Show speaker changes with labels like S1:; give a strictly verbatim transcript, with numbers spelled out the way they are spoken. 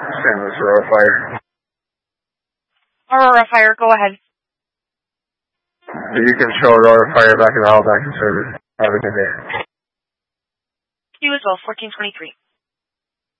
S1: San Luis Aurora Fire.
S2: Aurora Fire, go ahead.
S1: You can show Aurora Fire back in the hall, back in service. Have a good day.
S2: You as well, fourteen twenty-three.